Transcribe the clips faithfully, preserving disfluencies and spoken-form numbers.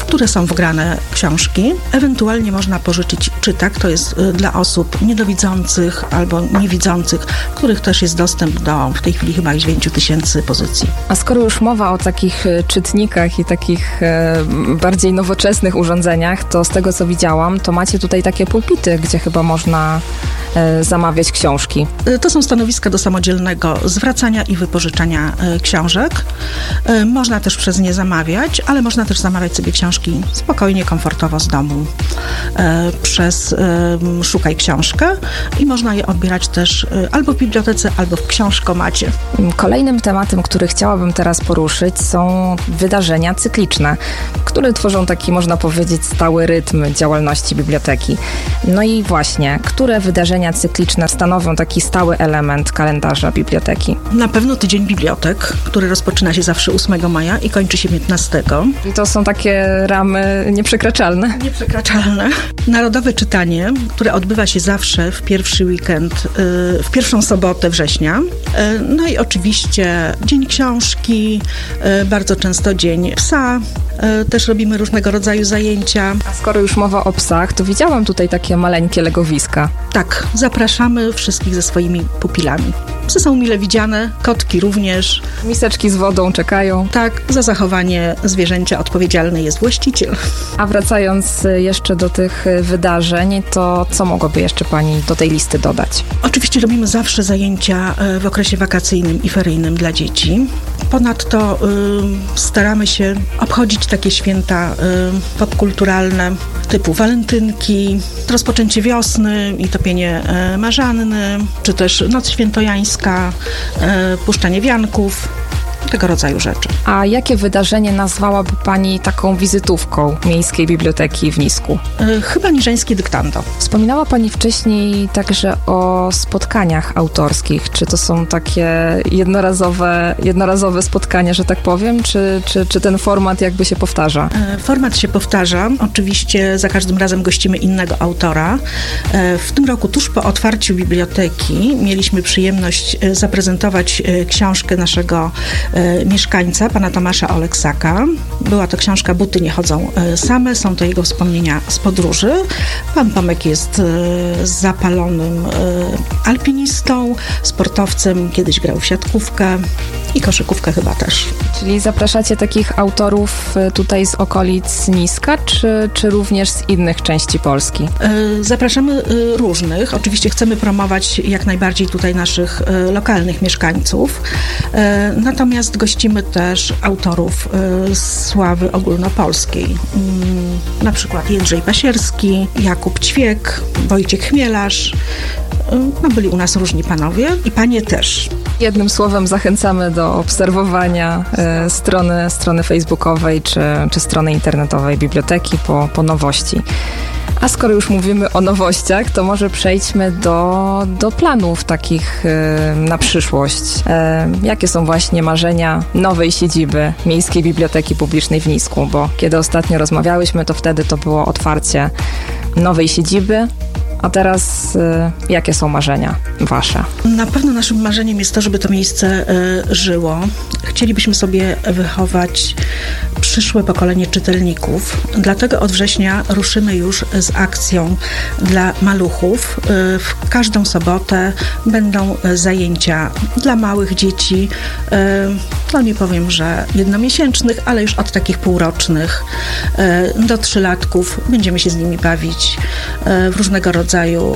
które są wgrane książki. Ewentualnie można pożyczyć czytak, to jest dla osób niedowidzących albo niewidzących, których też jest dostęp do w tej chwili chyba dziewięć tysięcy pozycji. A skoro już mowa o takich czytnikach i takich e, bardziej nowoczesnych urządzeniach, to z tego co widziałam, to macie tutaj takie pulpity, gdzie chyba można e, zamawiać książki. To są stanowiska do samodzielnego zwracania i wypożyczania e, książek. E, można też przez nie zamawiać, ale można też zamawiać sobie książki spokojnie, komfortowo z domu e, przez e, Szukaj Książkę i można je odbierać też e, albo w bibliotece, albo w książkomacie. Kolejnym tematem, który chciałabym teraz poruszyć, są wydarzenia cykliczne, które tworzą taki, można powiedzieć, stały rytm działalności biblioteki. No i właśnie, które wydarzenia cykliczne stanowią taki stały element kalendarza biblioteki? Na pewno Tydzień Bibliotek, który rozpoczyna się zawsze ósmego maja i kończy się piętnastego. I to są takie ramy nieprzekraczalne? Nieprzekraczalne. Narodowe czytanie, które odbywa się zawsze w pierwszy weekend, w pierwszą sobotę września. No i oczywiście Dzień Książki, bardzo często Dzień Psa. Też robimy różnego rodzaju zajęcia. A skoro już mowa o psach, to widziałam tutaj takie maleńkie legowiska. Tak, zapraszamy wszystkich ze swoimi pupilami. Psy są mile widziane, kotki również. Miseczki z wodą czekają. Tak, za zachowanie zwierzęcia odpowiedzialny jest właściciel. A wracając jeszcze do tych wydarzeń, to co mogłaby jeszcze Pani do tej listy dodać? Oczywiście robimy zawsze zajęcia w okresie wakacyjnym i feryjnym dla dzieci. Ponadto y, staramy się obchodzić takie święta y, popkulturalne typu walentynki, rozpoczęcie wiosny i topienie y, marzanny, czy też Noc Świętojańska, y, puszczanie wianków. Tego rodzaju rzeczy. A jakie wydarzenie nazwałaby Pani taką wizytówką Miejskiej Biblioteki w Nisku? Yy, chyba Niżeńskie Dyktando. Wspominała Pani wcześniej także o spotkaniach autorskich. Czy to są takie jednorazowe, jednorazowe spotkania, że tak powiem, czy, czy, czy ten format jakby się powtarza? Yy, format się powtarza. Oczywiście za każdym razem gościmy innego autora. Yy, w tym roku tuż po otwarciu biblioteki mieliśmy przyjemność zaprezentować yy, książkę naszego mieszkańca, pana Tomasza Oleksaka. Była to książka Buty nie chodzą same, są to jego wspomnienia z podróży. Pan Tomek jest zapalonym alpinistą, sportowcem, kiedyś grał w siatkówkę i koszykówkę chyba też. Czyli zapraszacie takich autorów tutaj z okolic Niska, czy, czy również z innych części Polski? Zapraszamy różnych. Oczywiście chcemy promować jak najbardziej tutaj naszych lokalnych mieszkańców. Natomiast gościmy też autorów y, sławy ogólnopolskiej. Y, na przykład Jędrzej Pasierski, Jakub Ćwiek, Wojciech Chmielarz. Y, no, byli u nas różni panowie i panie też. Jednym słowem zachęcamy do obserwowania y, strony, strony facebookowej czy, czy strony internetowej biblioteki po, po nowości. A skoro już mówimy o nowościach, to może przejdźmy do, do planów takich y, na przyszłość. Y, jakie są właśnie marzenia nowej siedziby Miejskiej Biblioteki Publicznej w Nisku? Bo kiedy ostatnio rozmawiałyśmy, to wtedy to było otwarcie nowej siedziby. A teraz y, jakie są marzenia wasze? Na pewno naszym marzeniem jest to, żeby to miejsce y, żyło. Chcielibyśmy sobie wychować przyszłe pokolenie czytelników. Dlatego od września ruszymy już z akcją dla maluchów. Y, w każdą sobotę będą zajęcia dla małych dzieci. Y, no nie powiem, że jednomiesięcznych, ale już od takich półrocznych y, do trzylatków. Będziemy się z nimi bawić y, w różnego rodzaju rodzaju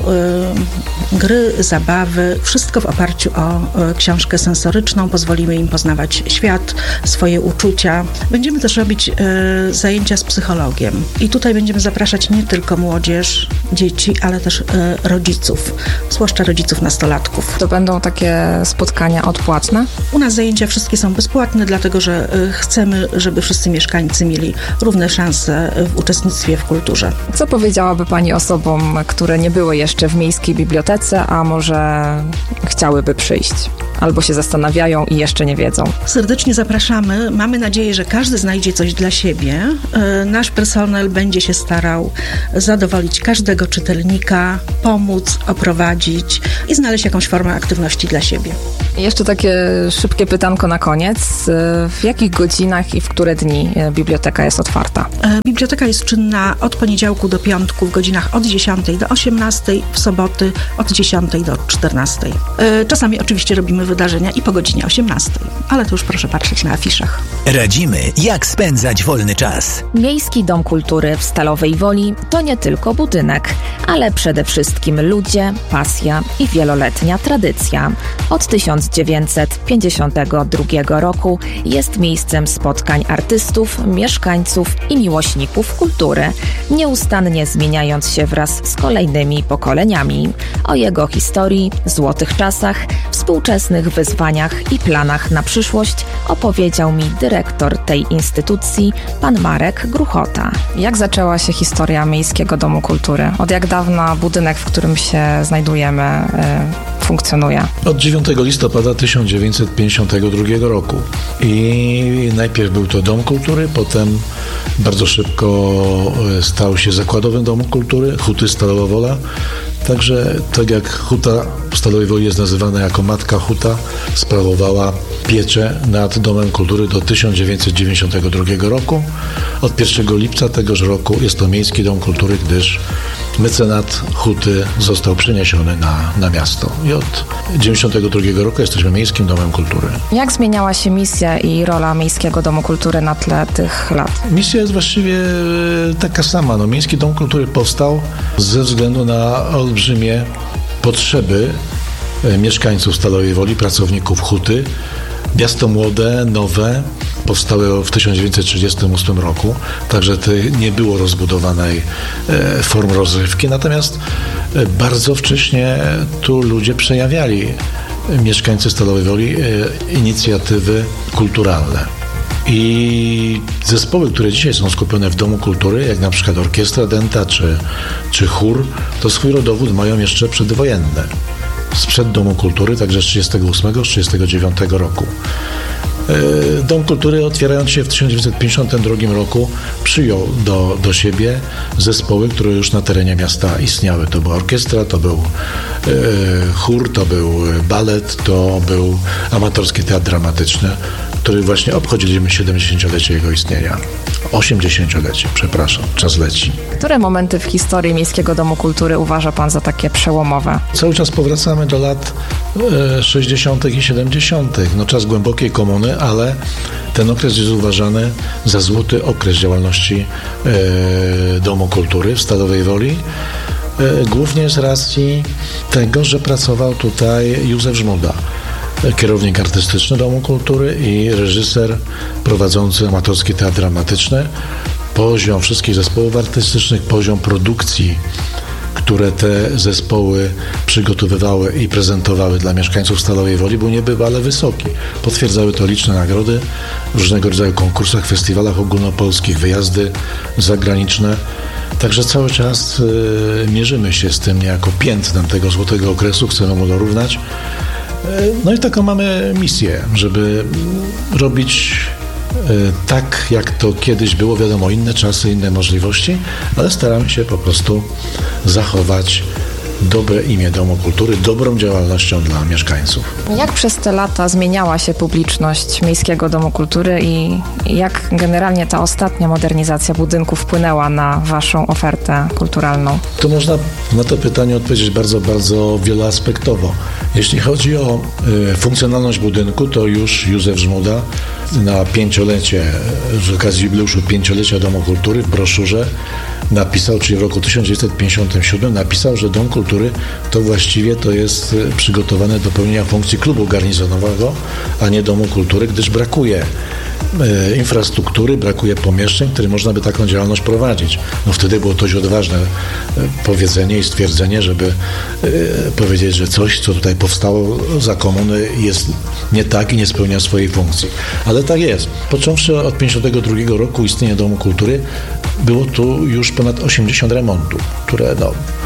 y, gry, zabawy, wszystko w oparciu o y, książkę sensoryczną. Pozwolimy im poznawać świat, swoje uczucia. Będziemy też robić y, zajęcia z psychologiem. I tutaj będziemy zapraszać nie tylko młodzież, dzieci, ale też y, rodziców, zwłaszcza rodziców nastolatków. To będą takie spotkania odpłatne? U nas zajęcia wszystkie są bezpłatne, dlatego że y, chcemy, żeby wszyscy mieszkańcy mieli równe szanse w uczestnictwie w kulturze. Co powiedziałaby Pani osobom, które nie były jeszcze w Miejskiej Bibliotece, a może chciałyby przyjść? Albo się zastanawiają i jeszcze nie wiedzą. Serdecznie zapraszamy. Mamy nadzieję, że każdy znajdzie coś dla siebie. Nasz personel będzie się starał zadowolić każdego czytelnika, pomóc, oprowadzić i znaleźć jakąś formę aktywności dla siebie. Jeszcze takie szybkie pytanko na koniec. W jakich godzinach i w które dni biblioteka jest otwarta? Biblioteka jest czynna od poniedziałku do piątku w godzinach od dziesiątej do osiemnastej, w soboty od dziesiątej do czternastej. Czasami oczywiście robimy wydarzenia i po godzinie osiemnastej, ale to już proszę patrzeć na afiszach. Radzimy, jak spędzać wolny czas. Miejski Dom Kultury w Stalowej Woli to nie tylko budynek, ale przede wszystkim ludzie, pasja i wieloletnia tradycja. Od tysiąc dziewięćset pięćdziesiątego drugiego roku jest miejscem spotkań artystów, mieszkańców i miłośników kultury, nieustannie zmieniając się wraz z kolejnymi pokoleniami. O jego historii, złotych czasach, współczesnych wyzwaniach i planach na przyszłość opowiedział mi dyrektor tej instytucji, pan Marek Gruchota. Jak zaczęła się historia Miejskiego Domu Kultury? Od jak dawna budynek, w którym się znajdujemy, y, funkcjonuje? Od dziewiątego listopada tysiąc dziewięćset pięćdziesiątego drugiego roku. I najpierw był to Dom Kultury, potem bardzo szybko stał się Zakładowym Domem Kultury, Huty Stalowa Wola. Także tak jak Huta w Stalowej Woli jest nazywana jako Matka Huta, sprawowała pieczę nad Domem Kultury do tysiąc dziewięćset dziewięćdziesiątego drugiego roku. Od pierwszego lipca tegoż roku jest to Miejski Dom Kultury, gdyż mecenat Huty został przeniesiony na, na miasto. I od dziewięćdziesiątego drugiego roku jesteśmy Miejskim Domem Kultury. Jak zmieniała się misja i rola Miejskiego Domu Kultury na tle tych lat? Misja jest właściwie taka sama. No, Miejski Dom Kultury powstał ze względu na olbrzymie potrzeby mieszkańców Stalowej Woli, pracowników Huty. Miasto młode, nowe, powstałe w tysiąc dziewięćset trzydziestym ósmym roku, także to nie było rozbudowanej e, form rozrywki, natomiast e, bardzo wcześnie tu ludzie przejawiali, e, mieszkańcy Stalowej Woli, e, inicjatywy kulturalne. I zespoły, które dzisiaj są skupione w Domu Kultury, jak na przykład Orkiestra Dęta czy, czy chór, to swój rodowód mają jeszcze przedwojenny. Sprzed Domu Kultury, także z trzydziestego ósmego, trzydziestego dziewiątego roku. Dom Kultury, otwierając się w tysiąc dziewięćset pięćdziesiątym drugim roku, przyjął do, do siebie zespoły, które już na terenie miasta istniały. To była orkiestra, to był e, chór, to był balet, to był amatorski teatr dramatyczny, który właśnie obchodziliśmy siedemdziesięciolecie jego istnienia. osiemdziesięciolecie, przepraszam, czas leci. Które momenty w historii Miejskiego Domu Kultury uważa pan za takie przełomowe? Cały czas powracamy do lat e, sześćdziesiątych i siedemdziesiątych. No, czas głębokiej komuny, ale ten okres jest uważany za złoty okres działalności e, Domu Kultury w Stalowej Woli. E, głównie z racji tego, że pracował tutaj Józef Żmuda, kierownik artystyczny Domu Kultury i reżyser prowadzący amatorski teatr dramatyczny. Poziom wszystkich zespołów artystycznych, poziom produkcji, które te zespoły przygotowywały i prezentowały dla mieszkańców Stalowej Woli, był niebywale wysoki. Potwierdzały to liczne nagrody w różnego rodzaju konkursach, festiwalach ogólnopolskich, wyjazdy zagraniczne. Także cały czas y, mierzymy się z tym niejako piętnem tego złotego okresu, chcemy mu dorównać. No i taką mamy misję, żeby robić tak, jak to kiedyś było, wiadomo, inne czasy, inne możliwości, ale staramy się po prostu zachować dobre imię Domu Kultury, dobrą działalnością dla mieszkańców. Jak przez te lata zmieniała się publiczność Miejskiego Domu Kultury i jak generalnie ta ostatnia modernizacja budynku wpłynęła na waszą ofertę kulturalną? To można na to pytanie odpowiedzieć bardzo, bardzo wieloaspektowo. Jeśli chodzi o y, funkcjonalność budynku, to już Józef Żmuda na pięciolecie, z okazji jubileuszu pięciolecia Domu Kultury w broszurze napisał, czyli w roku tysiąc dziewięćset pięćdziesiątym siódmym napisał, że Dom Kultury to właściwie to jest przygotowane do pełnienia funkcji klubu garnizonowego, a nie Domu Kultury, gdyż brakuje e, infrastruktury, brakuje pomieszczeń, które można by taką działalność prowadzić. No wtedy było dość odważne e, powiedzenie i stwierdzenie, żeby e, powiedzieć, że coś, co tutaj powstało za komuny, jest nie tak i nie spełnia swojej funkcji. Ale tak jest. Począwszy od pięćdziesiątego drugiego roku istnienia Domu Kultury, było tu już ponad osiemdziesiąt remontów, które no,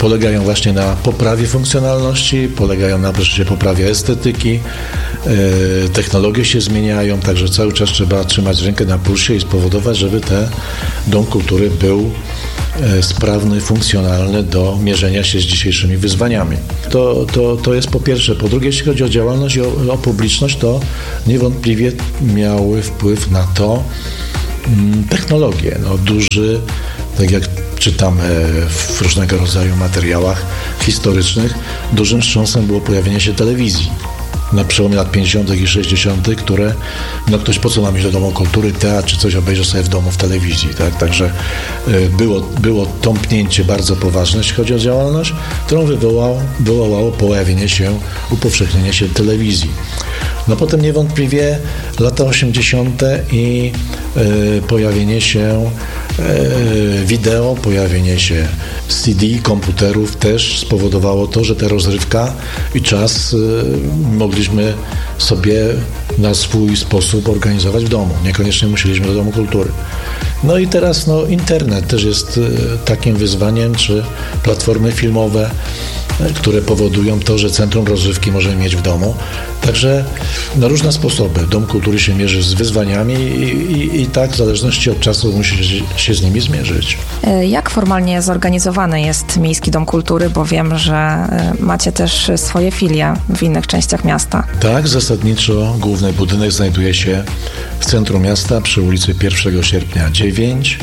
polegają właśnie na poprawie funkcjonalności, polegają na wreszcie poprawie estetyki, e, technologie się zmieniają, także cały czas trzeba trzymać rękę na pulsie i spowodować, żeby ten Dom Kultury był e, sprawny, funkcjonalny do mierzenia się z dzisiejszymi wyzwaniami. To, to, to jest po pierwsze. Po drugie, jeśli chodzi o działalność i o, o publiczność, to niewątpliwie miały wpływ na to mm, technologie. No, duży, tak jak czytamy w różnego rodzaju materiałach historycznych, dużym wstrząsem było pojawienie się telewizji na przełomie lat pięćdziesiątych i sześćdziesiątych, które, no ktoś po co ma mieć do Domu Kultury, teatr czy coś obejrzy sobie w domu w telewizji, tak? Także było, było tąpnięcie bardzo poważne, jeśli chodzi o działalność, którą wywołał, wywołało pojawienie się, upowszechnienie się telewizji. No potem niewątpliwie lata osiemdziesiąte i y, pojawienie się y, wideo, pojawienie się C D, komputerów też spowodowało to, że ta rozrywka i czas y, mogliśmy sobie na swój sposób organizować w domu. Niekoniecznie musieliśmy do Domu Kultury. No i teraz no, internet też jest y, takim wyzwaniem, czy platformy filmowe, które powodują to, że centrum rozrywki możemy mieć w domu. Także na różne sposoby Dom Kultury się mierzy z wyzwaniami i, i, i tak w zależności od czasu musi się z nimi zmierzyć. Jak formalnie zorganizowany jest Miejski Dom Kultury, bo wiem, że macie też swoje filie w innych częściach miasta. Tak, zasadniczo główny budynek znajduje się w centrum miasta przy ulicy pierwszego sierpnia dziewięć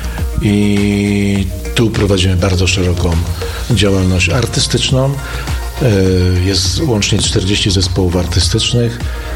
i tu prowadzimy bardzo szeroką działalność artystyczną. Jest łącznie czterdzieści zespołów artystycznych.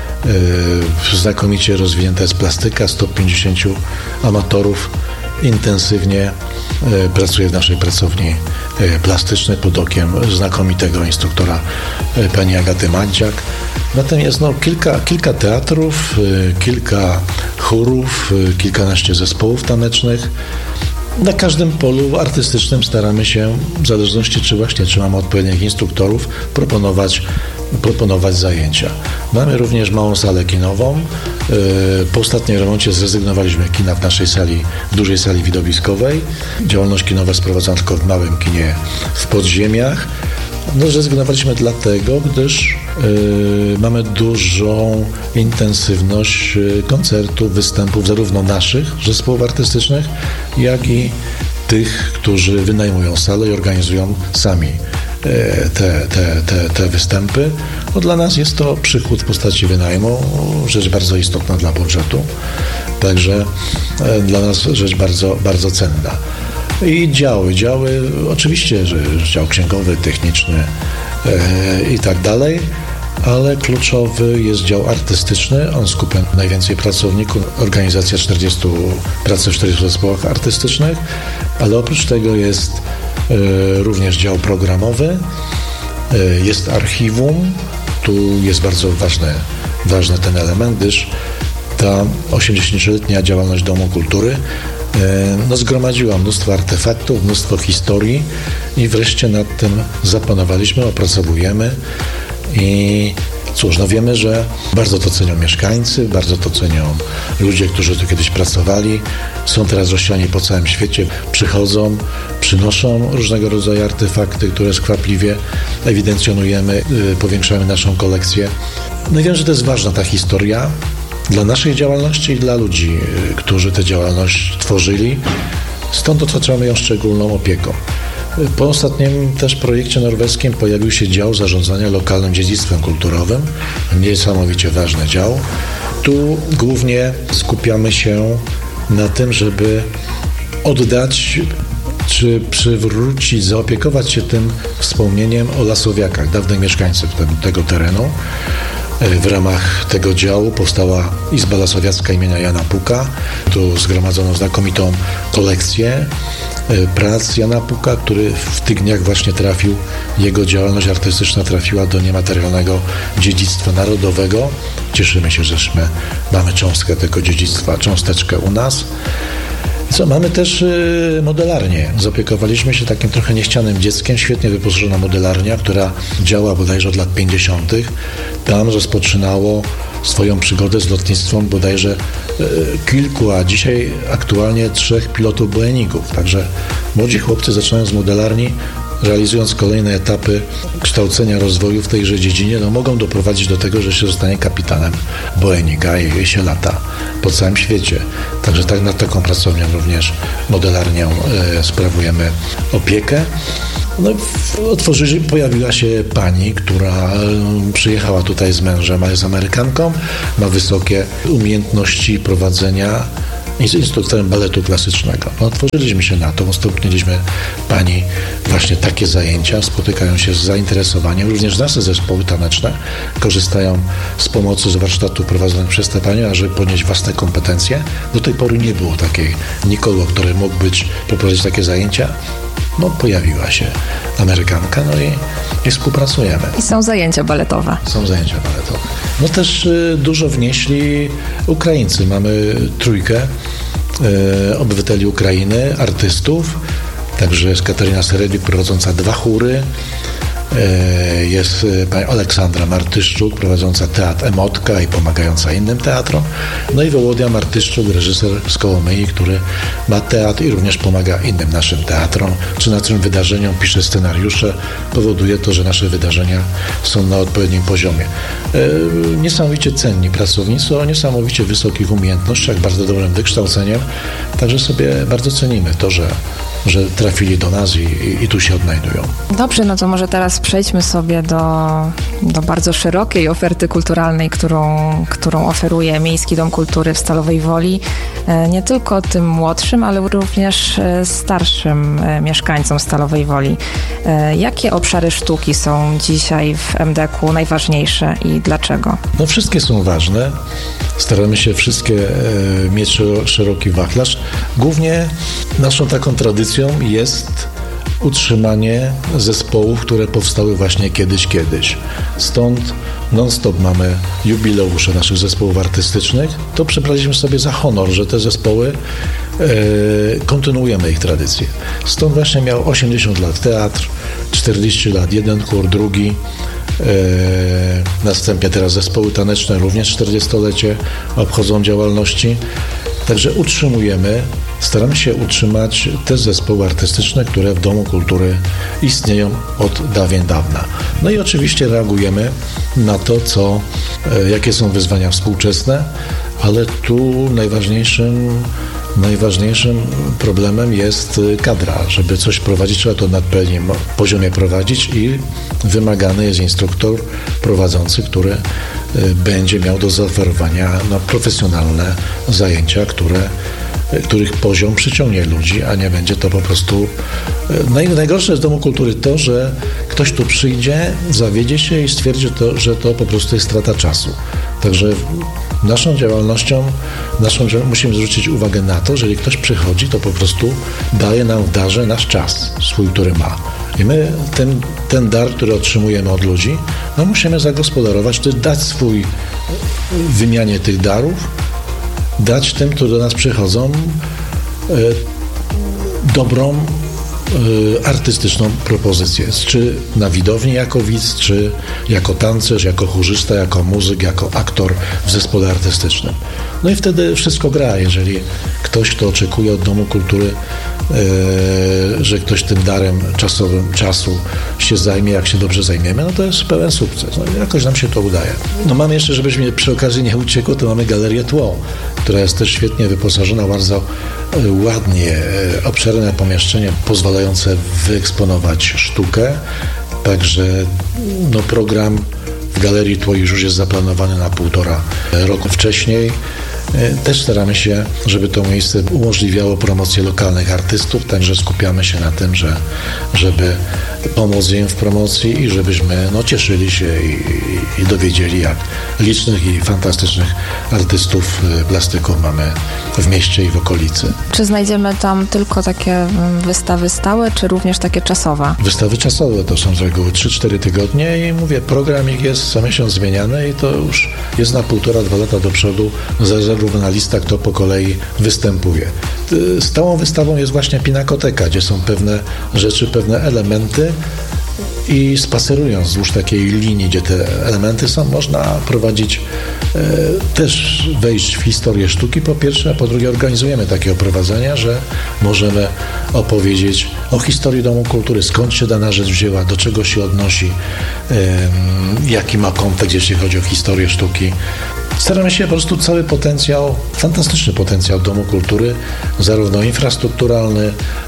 Znakomicie rozwinięta jest plastyka, sto pięćdziesięciu amatorów intensywnie pracuje w naszej pracowni plastycznej pod okiem znakomitego instruktora pani Agaty Madziak. Natomiast no, kilka, kilka teatrów, kilka chórów, kilkanaście zespołów tanecznych. Na każdym polu artystycznym staramy się, w zależności czy właśnie czy mamy odpowiednich instruktorów, proponować, proponować zajęcia. Mamy również małą salę kinową. Po ostatnim remoncie zrezygnowaliśmy kina w naszej sali, w dużej sali widowiskowej. Działalność kinowa jest prowadzona tylko w małym kinie w podziemiach. No, zrezygnowaliśmy dlatego, gdyż yy, mamy dużą intensywność koncertów, występów, zarówno naszych zespołów artystycznych, jak i tych, którzy wynajmują salę i organizują sami yy, te, te, te, te występy. No, dla nas jest to przychód w postaci wynajmu, rzecz bardzo istotna dla budżetu, także yy, dla nas rzecz bardzo, bardzo cenna. I działy, działy, oczywiście, że dział księgowy, techniczny e, i tak dalej, ale kluczowy jest dział artystyczny, on skupia najwięcej pracowników, organizacja czterdziestu, pracy w czterdziestu zespołach artystycznych, ale oprócz tego jest e, również dział programowy, e, jest archiwum, tu jest bardzo ważny, ważny ten element, gdyż ta osiemdziesięcioletnia działalność Domu Kultury no, zgromadziła mnóstwo artefaktów, mnóstwo historii i wreszcie nad tym zapanowaliśmy, opracowujemy i cóż, no wiemy, że bardzo to cenią mieszkańcy, bardzo to cenią ludzie, którzy tu kiedyś pracowali, są teraz rozsiani po całym świecie, przychodzą, przynoszą różnego rodzaju artefakty, które skwapliwie ewidencjonujemy, yy, powiększamy naszą kolekcję. No i wiem, że to jest ważna ta historia dla naszej działalności i dla ludzi, którzy tę działalność tworzyli. Stąd otaczamy ją szczególną opieką. Po ostatnim też projekcie norweskim pojawił się dział zarządzania lokalnym dziedzictwem kulturowym. Niesamowicie ważny dział. Tu głównie skupiamy się na tym, żeby oddać czy przywrócić, zaopiekować się tym wspomnieniem o lasowiakach, dawnych mieszkańców tego terenu. W ramach tego działu powstała Izba Lasowiacka imienia Jana Puka. Tu zgromadzono znakomitą kolekcję prac Jana Puka, który w tych dniach właśnie trafił, jego działalność artystyczna trafiła do niematerialnego dziedzictwa narodowego. Cieszymy się, żeśmy mamy cząstkę tego dziedzictwa, cząsteczkę u nas. Co, mamy też y, modelarnię. Zaopiekowaliśmy się takim trochę niechcianym dzieckiem, świetnie wyposażona modelarnia, która działa bodajże od lat pięćdziesiątych. Tam rozpoczynało swoją przygodę z lotnictwem bodajże y, kilku, a dzisiaj aktualnie trzech pilotów Boeingów. Także młodzi chłopcy zaczynają z modelarni realizując kolejne etapy kształcenia, rozwoju w tejże dziedzinie, no mogą doprowadzić do tego, że się zostanie kapitanem Boeinga i się lata po całym świecie. Także tak nad taką pracownią również modelarnią e, sprawujemy opiekę. No, otworzyli, pojawiła się pani, która przyjechała tutaj z mężem, a jest Amerykanką, ma wysokie umiejętności prowadzenia, jest instruktorem baletu klasycznego. No, otworzyliśmy się na to, ustąpiliśmy pani właśnie takie zajęcia, spotykają się z zainteresowaniem. Również nasze zespoły taneczne korzystają z pomocy z warsztatu prowadzonych przez tę panią, ażeby ponieść własne kompetencje. Do tej pory nie było takiej nikogo, który mógł być, poprowadzić takie zajęcia. No, pojawiła się Amerykanka, no i, i współpracujemy. I są zajęcia baletowe. Są zajęcia baletowe. No też y, dużo wnieśli Ukraińcy. Mamy trójkę y, obywateli Ukrainy, artystów. Także jest Katarina Seredik prowadząca dwa chóry. Y, jest y, pani Aleksandra Martyszczuk prowadząca teatr Emotka i pomagająca innym teatrom. No i Wołodia Martyszczuk, reżyser z Kołomyi, który ma teatr i również pomaga innym naszym teatrom, czy naszym wydarzeniom, pisze scenariusze. Powoduje to, że nasze wydarzenia są na odpowiednim poziomie. Y, niesamowicie cenni pracownicy o niesamowicie wysokich umiejętnościach, bardzo dobrym wykształceniem. Także sobie bardzo cenimy to, że że trafili do nas i, i tu się odnajdują. Dobrze, no to może teraz przejdźmy sobie do, do bardzo szerokiej oferty kulturalnej, którą, którą oferuje Miejski Dom Kultury w Stalowej Woli. Nie tylko tym młodszym, ale również starszym mieszkańcom Stalowej Woli. Jakie obszary sztuki są dzisiaj w M D K-u najważniejsze i dlaczego? No wszystkie są ważne. Staramy się wszystkie e, mieć szeroki wachlarz. Głównie naszą taką tradycją jest utrzymanie zespołów, które powstały właśnie kiedyś, kiedyś. Stąd non-stop mamy jubileusze naszych zespołów artystycznych. To przebraliśmy sobie za honor, że te zespoły e, kontynuujemy ich tradycję. Stąd właśnie miał osiemdziesiąt lat teatr, czterdzieści lat jeden chór, drugi. Yy, następnie teraz zespoły taneczne również czterdziestolecie obchodzą działalności. Także utrzymujemy, staramy się utrzymać te zespoły artystyczne, które w Domu Kultury istnieją od dawien dawna. No i oczywiście reagujemy na to, co, yy, jakie są wyzwania współczesne, ale tu najważniejszym Najważniejszym problemem jest kadra. Żeby coś prowadzić, trzeba to na odpowiednim poziomie prowadzić i wymagany jest instruktor prowadzący, który będzie miał do zaoferowania no, profesjonalne zajęcia, które, których poziom przyciągnie ludzi, a nie będzie to po prostu... Naj, najgorsze jest w Domu Kultury to, że ktoś tu przyjdzie, zawiedzie się i stwierdzi, to, że to po prostu jest strata czasu. Także naszą działalnością, naszą, musimy zwrócić uwagę na to, że jeżeli ktoś przychodzi, to po prostu daje nam w darze nasz czas, swój, który ma. I my ten, ten dar, który otrzymujemy od ludzi, no musimy zagospodarować, to dać swój w wymianie tych darów, dać tym, którzy do nas przychodzą, e, dobrą, e, artystyczną propozycję. Czy na widowni jako widz, czy jako tancerz, jako chórzysta, jako muzyk, jako aktor w zespole artystycznym. No i wtedy wszystko gra. Jeżeli ktoś, kto oczekuje od Domu Kultury, e, że ktoś tym darem czasowym czasu się zajmie, jak się dobrze zajmiemy, no to jest pełen sukces. No, jakoś nam się to udaje. No mamy jeszcze, żebyśmy przy okazji nie uciekło, to mamy Galerię Tło, która jest też świetnie wyposażona, bardzo ładnie, obszerne pomieszczenie pozwalające wyeksponować sztukę. Także no, program w Galerii Tło już jest zaplanowany na półtora roku wcześniej. Też staramy się, żeby to miejsce umożliwiało promocję lokalnych artystów, także skupiamy się na tym, że, żeby pomóc im w promocji i żebyśmy no, cieszyli się i, i dowiedzieli, jak licznych i fantastycznych artystów plastyków mamy w mieście i w okolicy. Czy znajdziemy tam tylko takie wystawy stałe, czy również takie czasowe? Wystawy czasowe to są z reguły trzy cztery tygodnie i mówię, program ich jest co miesiąc zmieniany i to już jest na półtora, dwa lata do przodu, zarówno na listach, kto po kolei występuje. Stałą wystawą jest właśnie Pinakoteka, gdzie są pewne rzeczy, pewne elementy i spacerując wzdłuż takiej linii, gdzie te elementy są, można prowadzić, e, też wejść w historię sztuki po pierwsze, a po drugie organizujemy takie oprowadzenia, że możemy opowiedzieć o historii Domu Kultury, skąd się dana rzecz wzięła, do czego się odnosi, e, jaki ma kontekst, jeśli chodzi o historię sztuki. Staramy się po prostu cały potencjał, fantastyczny potencjał Domu Kultury, zarówno infrastrukturalny,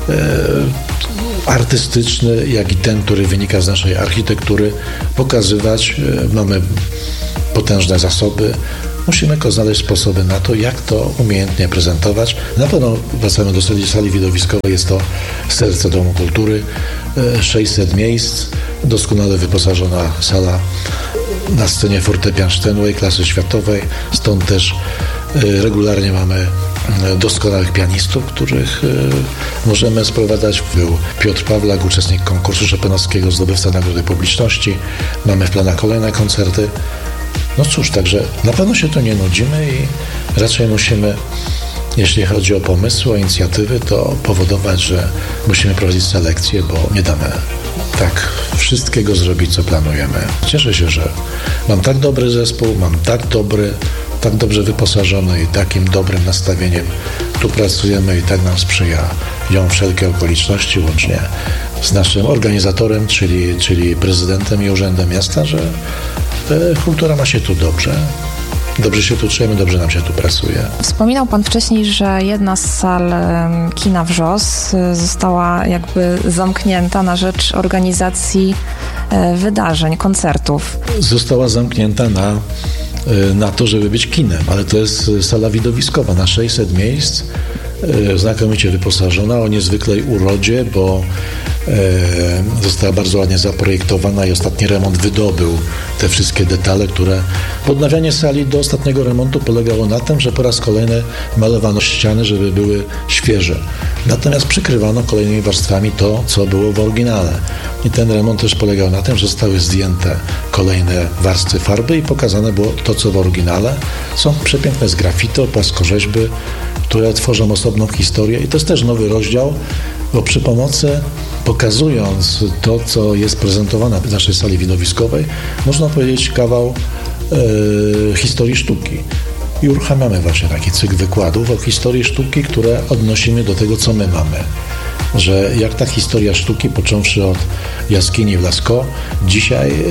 e, artystyczny, jak i ten, który wynika z naszej architektury, pokazywać. E, mamy potężne zasoby. Musimy tylko znaleźć sposoby na to, jak to umiejętnie prezentować. Na pewno wracamy do sali, sali widowiskowej, jest to serce Domu Kultury, e, sześćset miejsc, doskonale wyposażona sala na scenie fortepian Steinway klasy światowej, stąd też y, regularnie mamy y, doskonałych pianistów, których y, możemy sprowadzać. Był Piotr Pawlak, uczestnik konkursu chopinowskiego, zdobywca Nagrody Publiczności. Mamy w planach kolejne koncerty. No cóż, także na pewno się tu nie nudzimy i raczej musimy, jeśli chodzi o pomysły, o inicjatywy, to powodować, że musimy prowadzić selekcję, bo nie damy tak wszystkiego zrobić, co planujemy. Cieszę się, że mam tak dobry zespół, mam tak dobry, tak dobrze wyposażony i takim dobrym nastawieniem tu pracujemy i tak nam sprzyjają wszelkie okoliczności, łącznie z naszym organizatorem, czyli, czyli prezydentem i urzędem miasta, że kultura ma się tu dobrze. Dobrze się tu czujemy, dobrze nam się tu pracuje. Wspominał Pan wcześniej, że jedna z sal kina Wrzos została jakby zamknięta na rzecz organizacji wydarzeń, koncertów. Została zamknięta na, na to, żeby być kinem, ale to jest sala widowiskowa na sześćset miejsc, znakomicie wyposażona, o niezwykłej urodzie, bo e, została bardzo ładnie zaprojektowana i ostatni remont wydobył te wszystkie detale, które... Odnawianie sali do ostatniego remontu polegało na tym, że po raz kolejny malowano ściany, żeby były świeże. Natomiast przykrywano kolejnymi warstwami to, co było w oryginale. I ten remont też polegał na tym, że zostały zdjęte kolejne warstwy farby i pokazane było to, co w oryginale. Są przepiękne zgrafito, płaskorzeźby, które tworzą osobną historię i to jest też nowy rozdział, bo przy pomocy, pokazując to, co jest prezentowane w naszej sali widowiskowej, można powiedzieć kawał e, historii sztuki. I uruchamiamy właśnie taki cykl wykładów o historii sztuki, które odnosimy do tego, co my mamy. Że jak ta historia sztuki, począwszy od jaskini w Lascaux, dzisiaj e,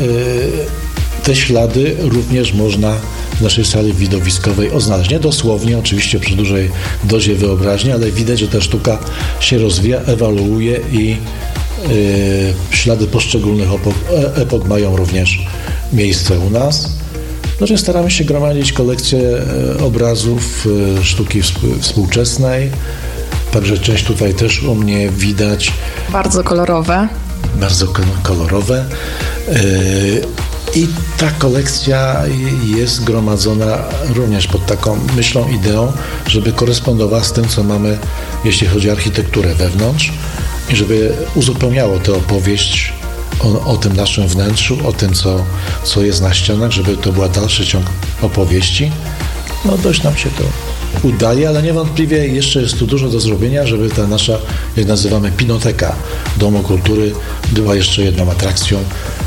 te ślady również można w naszej sali widowiskowej odnaleźć. Nie dosłownie, oczywiście przy dużej dozie wyobraźni, ale widać, że ta sztuka się rozwija, ewoluuje i yy, ślady poszczególnych epok, epok mają również miejsce u nas. Znaczy staramy się gromadzić kolekcję obrazów yy, sztuki współczesnej, także część tutaj też u mnie widać. Bardzo kolorowe. Bardzo kolorowe. Yy, I ta kolekcja jest gromadzona również pod taką myślą, ideą, żeby korespondowała z tym, co mamy, jeśli chodzi o architekturę wewnątrz i żeby uzupełniało tę opowieść o, o tym naszym wnętrzu, o tym, co, co jest na ścianach, żeby to był dalszy ciąg opowieści. No dość nam się to udaje, ale niewątpliwie jeszcze jest tu dużo do zrobienia, żeby ta nasza, jak nazywamy, pinoteka Domu Kultury była jeszcze jedną atrakcją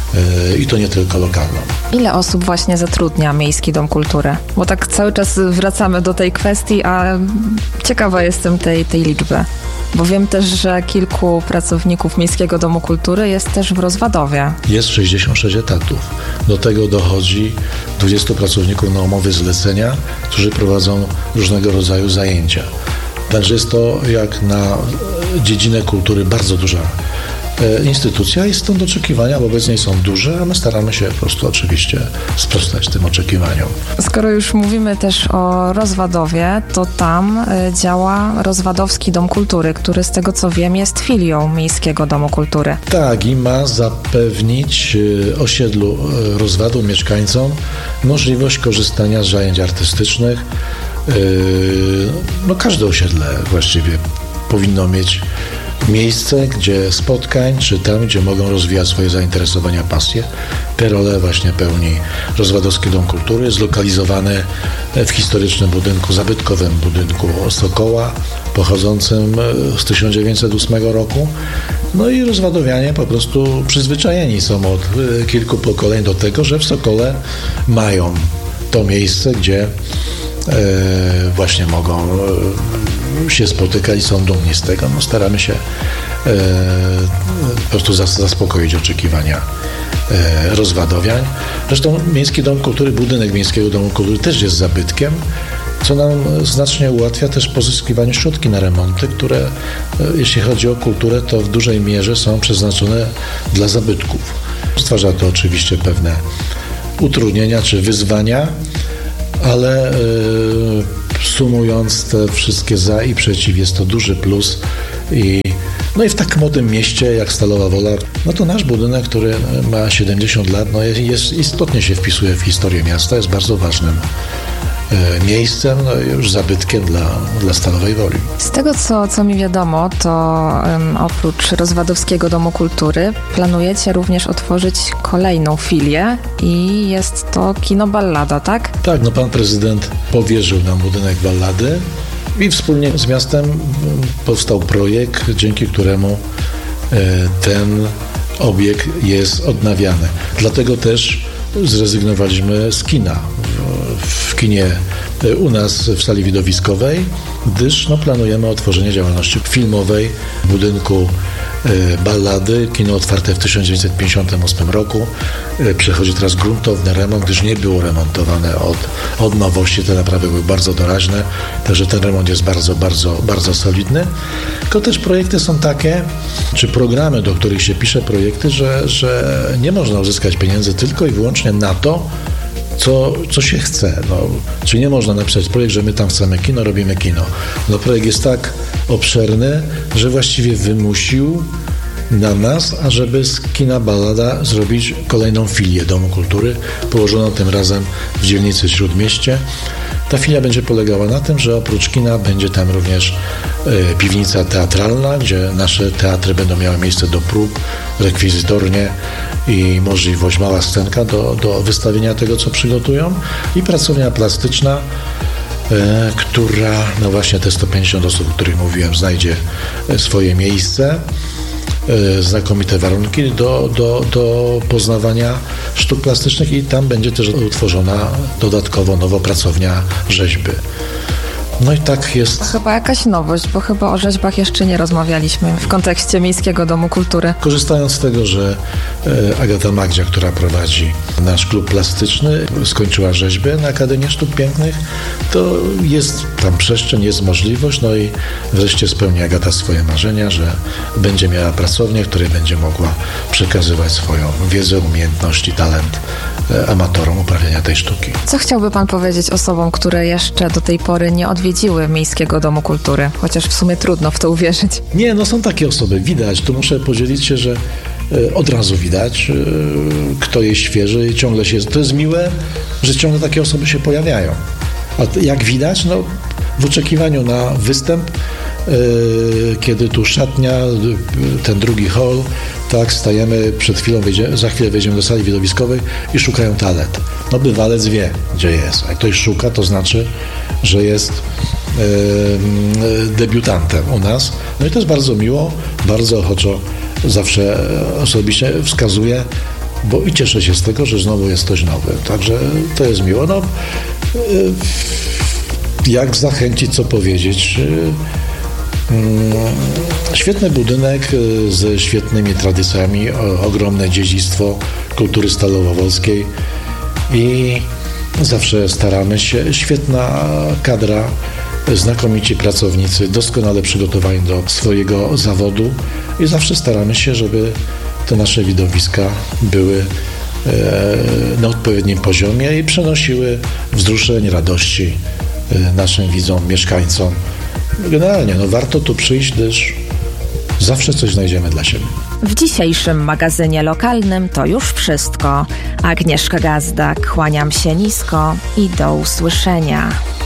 i to nie tylko lokalną. Ile osób właśnie zatrudnia Miejski Dom Kultury? Bo tak cały czas wracamy do tej kwestii, a ciekawa jestem tej, tej liczby. Bo wiem też, że kilku pracowników Miejskiego Domu Kultury jest też w Rozwadowie. Jest sześćdziesiąt sześć etatów. Do tego dochodzi dwudziestu pracowników na umowy zlecenia, którzy prowadzą różnego rodzaju zajęcia. Także jest to jak na dziedzinę kultury bardzo duża instytucja i stąd oczekiwania wobec niej są duże, a my staramy się po prostu oczywiście sprostać tym oczekiwaniom. Skoro już mówimy też o Rozwadowie, to tam działa Rozwadowski Dom Kultury, który z tego co wiem jest filią Miejskiego Domu Kultury. Tak, i ma zapewnić osiedlu Rozwadu mieszkańcom możliwość korzystania z zajęć artystycznych. No każde osiedle właściwie powinno mieć miejsce, gdzie spotkań, czy tam, gdzie mogą rozwijać swoje zainteresowania, pasje. Tę rolę właśnie pełni Rozwadowski Dom Kultury, zlokalizowany w historycznym budynku, zabytkowym budynku Sokoła, pochodzącym z tysiąc dziewięćset ósmego roku. No i rozwadowianie po prostu przyzwyczajeni są od kilku pokoleń do tego, że w Sokole mają to miejsce, gdzie e, właśnie mogą e, się spotykać i są dumni z tego. No, staramy się e, po prostu zas, zaspokoić oczekiwania e, rozwadowiań. Zresztą Miejski Dom Kultury, budynek Miejskiego Domu Kultury też jest zabytkiem, co nam znacznie ułatwia też pozyskiwanie środki na remonty, które jeśli chodzi o kulturę, to w dużej mierze są przeznaczone dla zabytków. Stwarza to oczywiście pewne utrudnienia czy wyzwania, ale yy, sumując te wszystkie za i przeciw, jest to duży plus. I, no i w tak młodym mieście jak Stalowa Wola, no to nasz budynek, który ma siedemdziesiąt lat, no jest, jest, istotnie się wpisuje w historię miasta, jest bardzo ważnym miejscem, no już zabytkiem dla, dla Stalowej Woli. Z tego, co, co mi wiadomo, to um, oprócz Rozwadowskiego Domu Kultury planujecie również otworzyć kolejną filię i jest to Kino Ballada, tak? Tak, no pan prezydent powierzył nam budynek Ballady i wspólnie z miastem powstał projekt, dzięki któremu e, ten obiekt jest odnawiany. Dlatego też zrezygnowaliśmy z kina w, w kinie u nas w sali widowiskowej, gdyż no, planujemy otworzenie działalności filmowej w budynku e, Ballady. Kino otwarte w tysiąc dziewięćset pięćdziesiątym ósmym roku. E, przechodzi teraz gruntowny remont, gdyż nie było remontowane od, od nowości. Te naprawy były bardzo doraźne, także ten remont jest bardzo, bardzo, bardzo solidny. Tylko też projekty są takie, czy programy, do których się pisze projekty, że, że nie można uzyskać pieniędzy tylko i wyłącznie na to, Co, co się chce. No, czy nie można napisać projekt, że my tam chcemy kino, robimy kino. No, projekt jest tak obszerny, że właściwie wymusił na nas, ażeby z kina Ballada zrobić kolejną filię Domu Kultury, położoną tym razem w dzielnicy Śródmieście. Ta filia będzie polegała na tym, że oprócz kina będzie tam również e, piwnica teatralna, gdzie nasze teatry będą miały miejsce do prób, rekwizytornie i możliwość, mała scenka do, do wystawienia tego, co przygotują, i pracownia plastyczna, e, która, no właśnie te sto pięćdziesiąt osób, o których mówiłem, znajdzie swoje miejsce. Znakomite warunki do, do, do poznawania sztuk plastycznych i tam będzie też utworzona dodatkowo nowo pracownia rzeźby. No i tak jest. To chyba jakaś nowość, bo chyba o rzeźbach jeszcze nie rozmawialiśmy w kontekście Miejskiego Domu Kultury. Korzystając z tego, że Agata Magdzia, która prowadzi nasz klub plastyczny, skończyła rzeźbę na Akademii Sztuk Pięknych, to jest tam przestrzeń, jest możliwość, no i wreszcie spełni Agata swoje marzenia, że będzie miała pracownię, w której będzie mogła przekazywać swoją wiedzę, umiejętności, talent amatorom uprawiania tej sztuki. Co chciałby pan powiedzieć osobom, które jeszcze do tej pory nie odwiedziły Miejskiego Domu Kultury? Chociaż w sumie trudno w to uwierzyć. Nie, no są takie osoby, widać. Tu muszę podzielić się, że e, od razu widać, e, kto jest świeży i ciągle się... To jest miłe, że ciągle takie osoby się pojawiają. A jak widać, no w oczekiwaniu na występ, e, kiedy tu szatnia, ten drugi hall, tak, stajemy, przed chwilą wejdzie, za chwilę wejdziemy do sali widowiskowej i szukają toalet. No bywalec wie, gdzie jest. A jak ktoś szuka, to znaczy, że jest e, debiutantem u nas. No i to jest bardzo miło, bardzo ochoczo zawsze osobiście wskazuję, bo i cieszę się z tego, że znowu jest ktoś nowy. Także to jest miło. No, e, jak zachęcić, co powiedzieć? Świetny budynek ze świetnymi tradycjami, ogromne dziedzictwo kultury stalowowolskiej i zawsze staramy się. Świetna kadra, znakomici pracownicy, doskonale przygotowani do swojego zawodu i zawsze staramy się, żeby te nasze widowiska były na odpowiednim poziomie i przynosiły wzruszenie, radości naszym widzom, mieszkańcom. Generalnie, no warto tu przyjść, gdyż zawsze coś znajdziemy dla siebie. W dzisiejszym magazynie lokalnym to już wszystko. Agnieszka Gazdak, kłaniam się nisko i do usłyszenia.